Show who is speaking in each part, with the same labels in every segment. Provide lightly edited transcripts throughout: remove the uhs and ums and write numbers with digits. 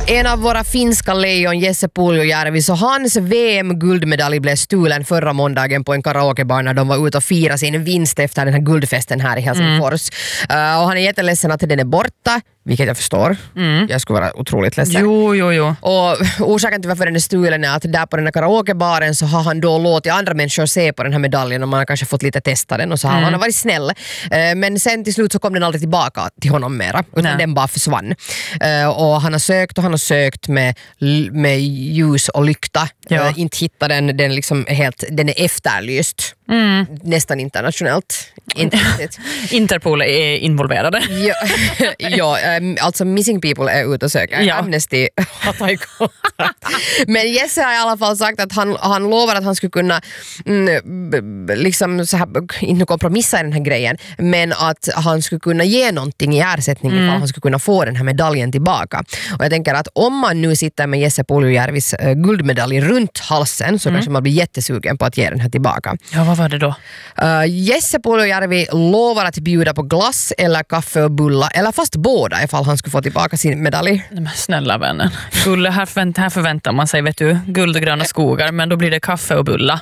Speaker 1: En av våra finska lejon, Jesse Puljujärvi, så hans VM-guldmedalj blev stulen förra måndagen på en karaokebar när de var ute och firade sin vinst efter den här guldfesten här i Helsingfors. Och han är jätteledsen att den är borta, vilket jag förstår. Jag skulle vara otroligt ledsen.
Speaker 2: Jo.
Speaker 1: Och orsaken till varför den är stulen är att där på den här karaokebaren så har han då låtit andra människor se på den här medaljen och man har kanske fått lite testa den och så har han varit snäll. Men sen till slut så kom den aldrig tillbaka till honom mera, utan den bara försvann. Och han har sökt med ljus och lykta. Inte hittar den liksom den är efterlyst. Nästan internationellt.
Speaker 2: Interpol är involverade.
Speaker 1: Alltså Missing People är ute och söker. Amnesty har tagit kontakt. Men Jesse har i alla fall sagt att han lovar att han skulle kunna liksom så här, inte kompromissa i den här grejen, men att han skulle kunna ge någonting i ersättning ifall han skulle kunna få den här medaljen tillbaka. Och jag tänker att om man nu sitter med Jesse Puljujärvis guldmedalj runt halsen så kanske man blir jättesugen på att ge den här tillbaka.
Speaker 2: Ja, vad var det då?
Speaker 1: Jesse Puljujärvi lovar att bjuda på glass eller kaffe och bulla, eller fast båda ifall han skulle få tillbaka sin medalj.
Speaker 2: Men snälla vännen. Här förväntar man sig, vet du, guld och gröna skogar, men då blir det kaffe och bulla.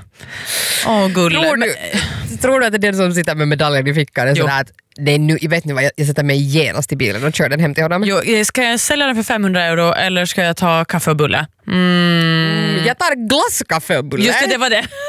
Speaker 1: Tror du att det är den som sitter med medaljen i fickan? Sådär att det är nu, jag vet nu vad, jag sätter mig genast i bilen och kör den hem till honom.
Speaker 2: Ska jag sälja den för 500 euro eller ska jag ta kaffe och bulle?
Speaker 1: Jag tar glass, kaffe och bulle.
Speaker 2: Just det var det.